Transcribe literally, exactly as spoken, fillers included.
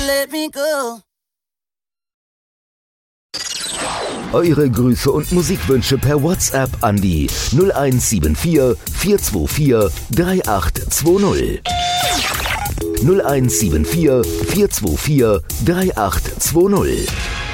let me go. Eure Grüße und Musikwünsche per WhatsApp an die null eins sieben vier, vier zwei vier, drei acht zwei null. null eins sieben vier, vier zwei vier, drei acht zwei null.